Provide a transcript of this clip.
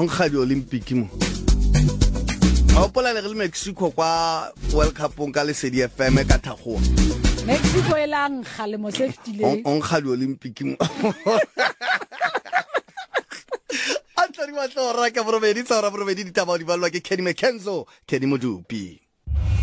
onkga di-olympic mo a opola le le Mexico kwa World Cup ka Lesedi FM ka Thagoa Mexico elang kgalemo se fetileng onkga di-olympic mo a tla di batla ra ka borobedi ditaba di balwa ke Kenny McKenzo Kenny Modupi